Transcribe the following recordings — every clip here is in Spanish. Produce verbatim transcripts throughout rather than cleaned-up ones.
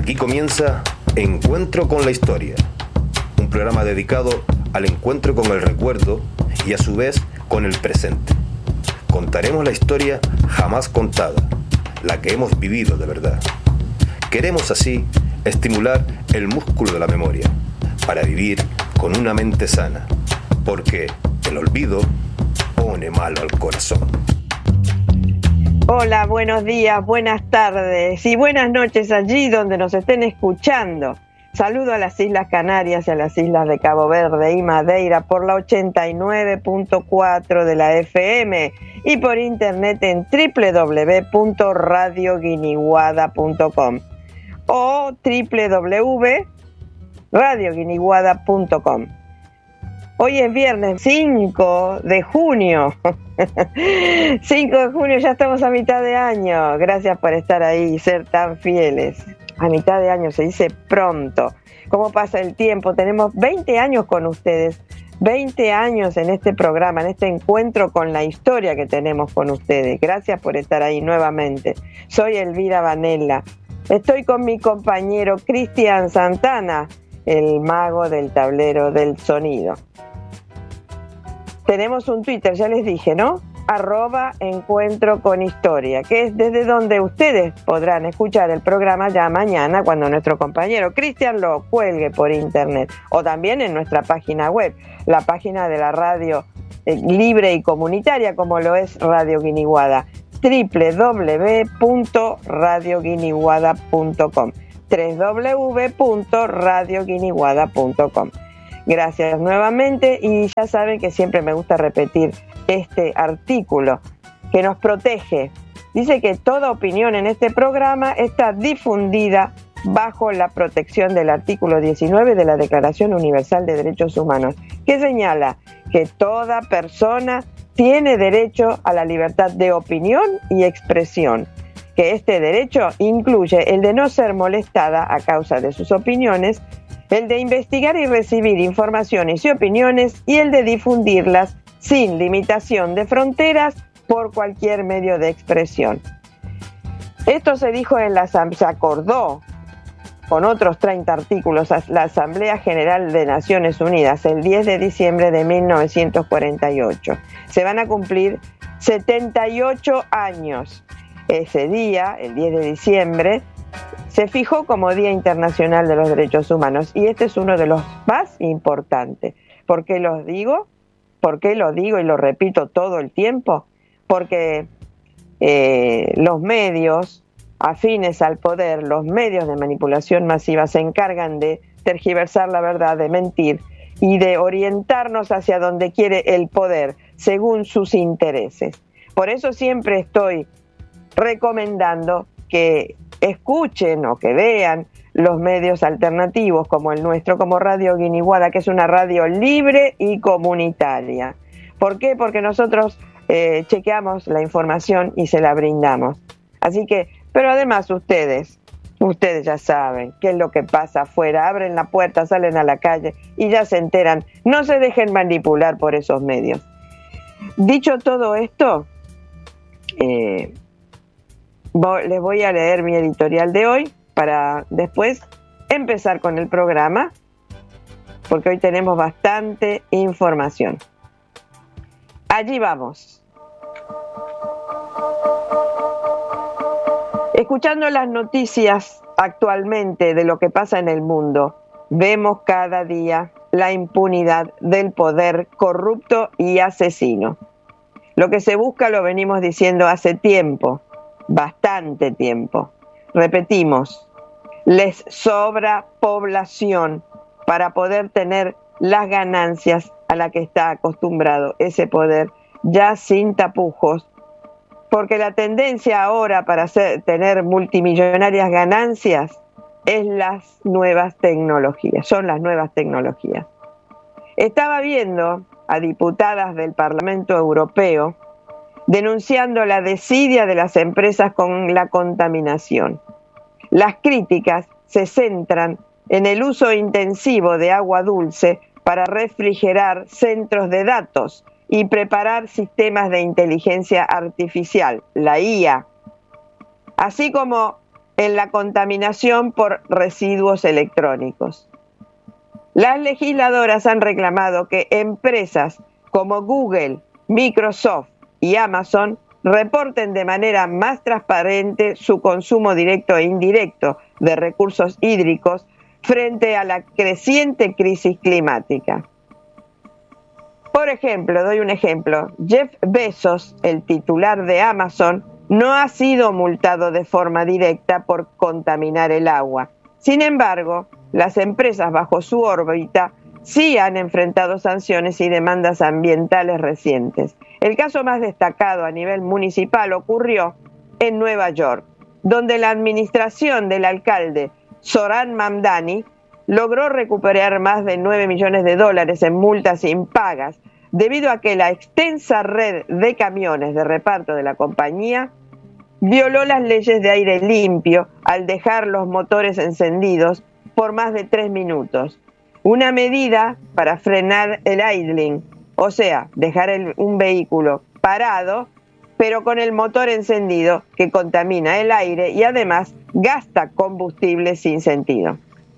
Aquí comienza Encuentro con la Historia, un programa dedicado al encuentro con el recuerdo y a su vez con el presente. Contaremos la historia jamás contada, la que hemos vivido de verdad. Queremos así estimular el músculo de la memoria para vivir con una mente sana, porque el olvido pone malo al corazón. Hola, buenos días, buenas tardes y buenas noches allí donde nos estén escuchando. Saludo a las Islas Canarias y a las Islas de Cabo Verde y Madeira por la ochenta y nueve punto cuatro de la F M y por internet en doble u doble u doble u punto radio guiniguada punto com o doble u doble u doble u punto radio guiniguada punto com. Hoy es viernes cinco de junio. cinco de junio, ya estamos a mitad de año. Gracias por estar ahí y ser tan fieles. A mitad de año se dice pronto. ¿Cómo pasa el tiempo? Tenemos veinte años con ustedes. veinte años en este programa, en este encuentro con la historia que tenemos con ustedes. Gracias por estar ahí nuevamente. Soy Elvira Vanella. Estoy con mi compañero Cristian Santana, el mago del tablero del sonido. Tenemos un Twitter, ya les dije, ¿no? Arroba Encuentro con Historia, que es desde donde ustedes podrán escuchar el programa ya mañana cuando nuestro compañero Cristian lo cuelgue por internet, o también en nuestra página web, la página de la radio eh, libre y comunitaria como lo es Radio Guiniguada, doble u doble u doble u punto radio guiniguada punto com, doble u doble u doble u punto radio guiniguada punto com. Gracias nuevamente, y ya saben que siempre me gusta repetir este artículo que nos protege. Dice que toda opinión en este programa está difundida bajo la protección del artículo diecinueve de la Declaración Universal de Derechos Humanos, que señala que toda persona tiene derecho a la libertad de opinión y expresión, que este derecho incluye el de no ser molestada a causa de sus opiniones, el de investigar y recibir informaciones y opiniones, y el de difundirlas sin limitación de fronteras por cualquier medio de expresión. Esto se dijo en la se acordó con otros treinta artículos la Asamblea General de Naciones Unidas el diez de diciembre de mil novecientos cuarenta y ocho. Se van a cumplir setenta y ocho años. Ese día, el diez de diciembre, se fijó como Día Internacional de los Derechos Humanos, y este es uno de los más importantes. ¿Por qué los digo? ¿Por qué lo digo y lo repito todo el tiempo? Porque eh, los medios afines al poder, los medios de manipulación masiva, se encargan de tergiversar la verdad, de mentir y de orientarnos hacia donde quiere el poder, según sus intereses. Por eso siempre estoy recomendando que escuchen o que vean los medios alternativos como el nuestro, como Radio Guiniguada, que es una radio libre y comunitaria. ¿Por qué? Porque nosotros eh, chequeamos la información y se la brindamos. Así que, pero además ustedes, ustedes ya saben qué es lo que pasa afuera, abren la puerta, salen a la calle y ya se enteran. No se dejen manipular por esos medios. Dicho todo esto, eh, les voy a leer mi editorial de hoy para después empezar con el programa, porque hoy tenemos bastante información. Allí vamos. Escuchando las noticias actualmente de lo que pasa en el mundo, vemos cada día la impunidad del poder corrupto y asesino. Lo que se busca lo venimos diciendo hace tiempo. Bastante tiempo. Repetimos, les sobra población para poder tener las ganancias a las que está acostumbrado ese poder, ya sin tapujos, porque la tendencia ahora para hacer, tener multimillonarias ganancias es las nuevas tecnologías, son las nuevas tecnologías. Estaba viendo a diputadas del Parlamento Europeo denunciando la desidia de las empresas con la contaminación. Las críticas se centran en el uso intensivo de agua dulce para refrigerar centros de datos y preparar sistemas de inteligencia artificial, la I A, así como en la contaminación por residuos electrónicos. Las legisladoras han reclamado que empresas como Google, Microsoft y Amazon reporten de manera más transparente su consumo directo e indirecto de recursos hídricos frente a la creciente crisis climática. Por ejemplo, doy un ejemplo, Jeff Bezos, el titular de Amazon, no ha sido multado de forma directa por contaminar el agua. Sin embargo, las empresas bajo su órbita sí han enfrentado sanciones y demandas ambientales recientes. El caso más destacado a nivel municipal ocurrió en Nueva York, donde la administración del alcalde Zoran Mamdani logró recuperar más de nueve millones de dólares en multas impagas debido a que la extensa red de camiones de reparto de la compañía violó las leyes de aire limpio al dejar los motores encendidos por más de tres minutos. Una medida para frenar el idling, o sea, dejar el, un vehículo parado, pero con el motor encendido, que contamina el aire y además gasta combustible sin sentido.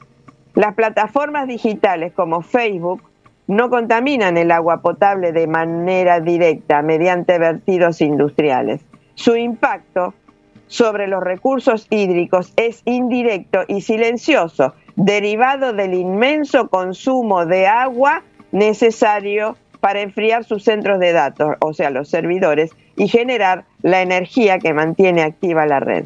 Las plataformas digitales como Facebook no contaminan el agua potable de manera directa mediante vertidos industriales. Su impacto sobre los recursos hídricos es indirecto y silencioso, derivado del inmenso consumo de agua necesario para enfriar sus centros de datos, o sea, los servidores, y generar la energía que mantiene activa la red.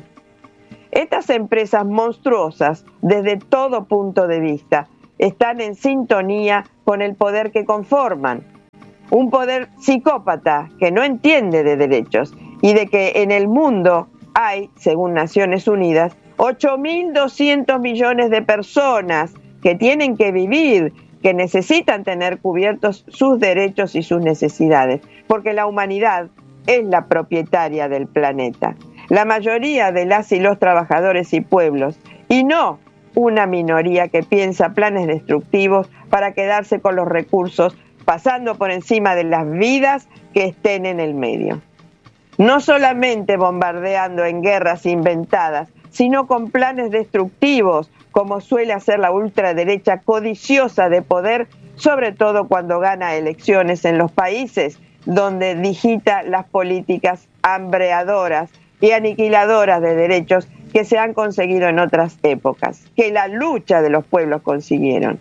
Estas empresas monstruosas, desde todo punto de vista, están en sintonía con el poder que conforman. Un poder psicópata que no entiende de derechos y de que en el mundo hay, según Naciones Unidas, ocho mil doscientos millones de personas que tienen que vivir, que necesitan tener cubiertos sus derechos y sus necesidades, porque la humanidad es la propietaria del planeta. La mayoría de las y los trabajadores y pueblos, y no una minoría que piensa planes destructivos para quedarse con los recursos, pasando por encima de las vidas que estén en el medio. No solamente bombardeando en guerras inventadas, sino con planes destructivos, como suele hacer la ultraderecha codiciosa de poder, sobre todo cuando gana elecciones en los países donde digita las políticas hambreadoras y aniquiladoras de derechos que se han conseguido en otras épocas, que la lucha de los pueblos consiguieron.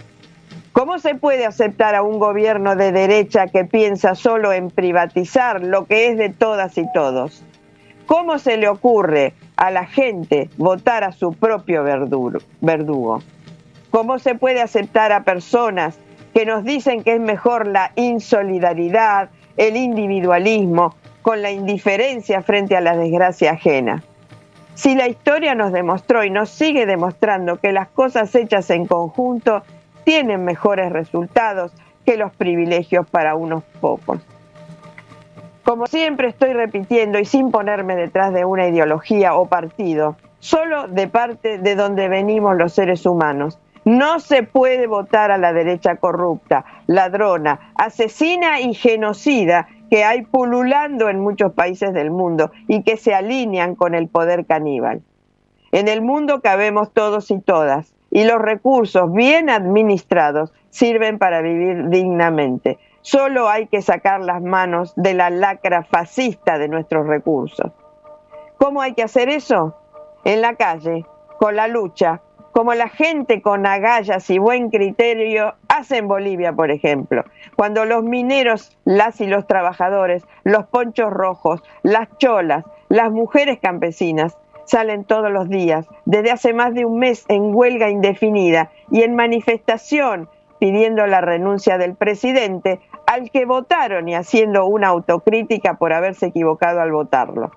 ¿Cómo se puede aceptar a un gobierno de derecha que piensa solo en privatizar lo que es de todas y todos? ¿Cómo se le ocurre a la gente votar a su propio verdugo? ¿Cómo se puede aceptar a personas que nos dicen que es mejor la insolidaridad, el individualismo, con la indiferencia frente a la desgracia ajena? Si la historia nos demostró y nos sigue demostrando que las cosas hechas en conjunto tienen mejores resultados que los privilegios para unos pocos. Como siempre estoy repitiendo y sin ponerme detrás de una ideología o partido, solo de parte de donde venimos los seres humanos. No se puede votar a la derecha corrupta, ladrona, asesina y genocida que hay pululando en muchos países del mundo y que se alinean con el poder caníbal. En el mundo cabemos todos y todas, y los recursos bien administrados sirven para vivir dignamente. Solo hay que sacar las manos de la lacra fascista de nuestros recursos. ¿Cómo hay que hacer eso? En la calle, con la lucha, como la gente con agallas y buen criterio hace en Bolivia, por ejemplo, cuando los mineros, las y los trabajadores, los ponchos rojos, las cholas, las mujeres campesinas, salen todos los días, desde hace más de un mes en huelga indefinida y en manifestación pidiendo la renuncia del presidente, al que votaron y haciendo una autocrítica por haberse equivocado al votarlo.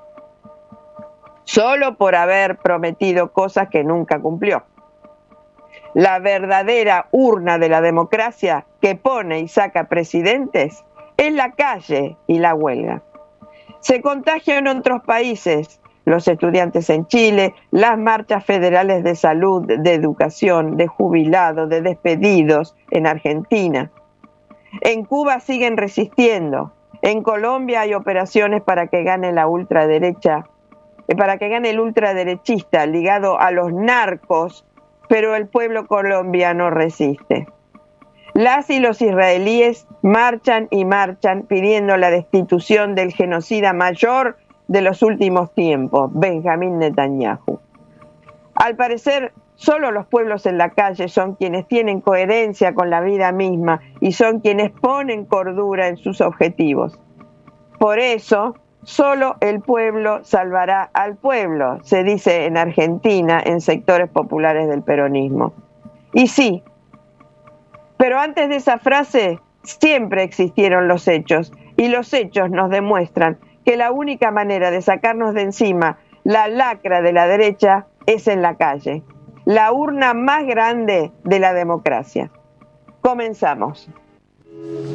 Solo por haber prometido cosas que nunca cumplió. La verdadera urna de la democracia que pone y saca presidentes es la calle y la huelga. Se contagia en otros países, los estudiantes en Chile, las marchas federales de salud, de educación, de jubilados, de despedidos en Argentina. En Cuba siguen resistiendo. En Colombia hay operaciones para que gane la ultraderecha para que gane el ultraderechista ligado a los narcos, pero el pueblo colombiano resiste. Las y los israelíes marchan y marchan pidiendo la destitución del genocida mayor de los últimos tiempos, Benjamín Netanyahu. Al parecer, solo los pueblos en la calle son quienes tienen coherencia con la vida misma y son quienes ponen cordura en sus objetivos. Por eso, solo el pueblo salvará al pueblo, se dice en Argentina en sectores populares del peronismo. Y sí, pero antes de esa frase siempre existieron los hechos, y los hechos nos demuestran que la única manera de sacarnos de encima la lacra de la derecha es en la calle, la urna más grande de la democracia. Comenzamos.